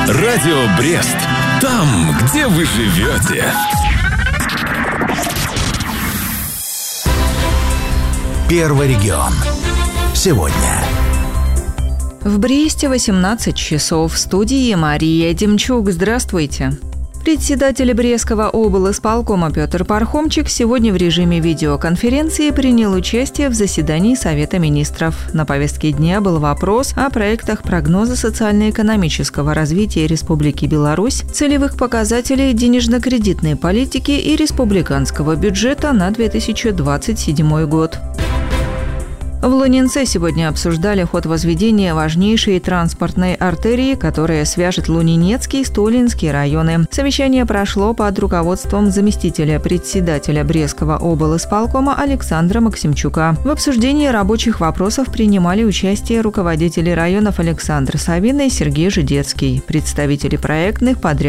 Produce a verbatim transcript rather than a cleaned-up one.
Радио Брест. Там, где вы живете. Первый регион. Сегодня. В Бресте восемнадцать часов. В студии Мария Демчук. Здравствуйте. Председатель Брестского облисполкома Петр Пархомчик сегодня в режиме видеоконференции принял участие в заседании Совета министров. На повестке дня был вопрос о проектах прогноза социально-экономического развития Республики Беларусь, целевых показателей денежно-кредитной политики и республиканского бюджета на две тысячи двадцать седьмой год. В Лунинце сегодня обсуждали ход возведения важнейшей транспортной артерии, которая свяжет Лунинецкий и Столинский районы. Совещание прошло под руководством заместителя председателя Брестского облисполкома Александра Максимчука. В обсуждении рабочих вопросов принимали участие руководители районов Александр Савин и Сергей Жидецкий, представители проектных подрядчиков,